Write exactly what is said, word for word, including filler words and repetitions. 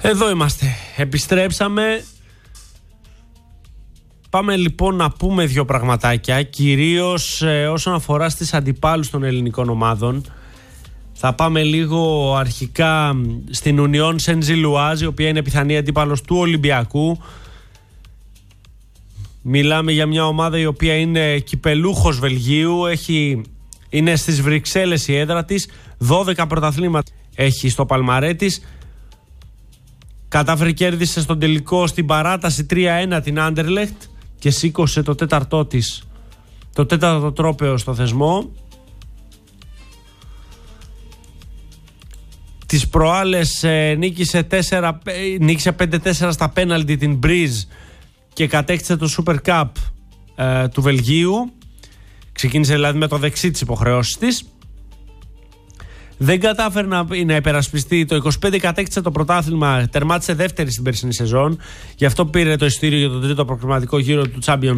Εδώ είμαστε. Επιστρέψαμε. Πάμε λοιπόν να πούμε δύο πραγματάκια, κυρίως ε, όσον αφορά στις αντιπάλους των ελληνικών ομάδων. Θα πάμε λίγο αρχικά στην Union Saint-Gilloise, η οποία είναι πιθανή αντίπαλος του Ολυμπιακού. Μιλάμε για μια ομάδα η οποία είναι κυπελούχος Βελγίου, έχει, είναι στις Βρυξέλλες η έδρα της, δώδεκα πρωταθλήματα έχει στο παλμαρέ της. Κατάφερε, κέρδισε στον τελικό στην παράταση τρία ένα την Άντερλεχτ και σήκωσε το τέταρτό της, το τέταρτο τρόπαιο στο θεσμό. Τις προάλλες ε, νίκησε, τέσσερα, νίκησε πέντε τέσσερα στα πέναλτι την Μπριζ και κατέκτησε το Super Cup ε, του Βελγίου. Ξεκίνησε δηλαδή με το δεξί της υποχρεώσεις της. Δεν κατάφερε να, να υπερασπιστεί. Το είκοσι πέντε κατέκτησε το πρωτάθλημα, τερμάτισε δεύτερη στην περσινή σεζόν. Γι' αυτό πήρε το εισιτήριο για τον τρίτο προκριματικό γύρο του Champions